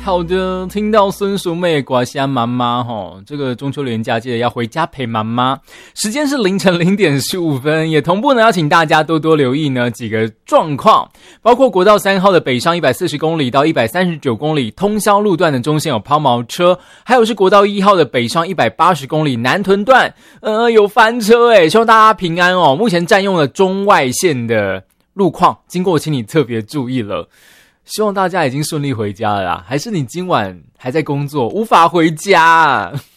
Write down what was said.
好的，听到孙淑妹寡西安妈妈这个中秋连假记得要回家陪妈妈。时间是凌晨0点15分，也同步呢要请大家多多留意呢几个状况，包括国道3号的北上140公里到139公里通宵路段的中线有抛锚车，还有是国道1号的北上180公里南屯段有翻车希望大家平安目前占用了中外线的路况，经过请你特别注意了。希望大家已经顺利回家了啦，还是你今晚还在工作无法回家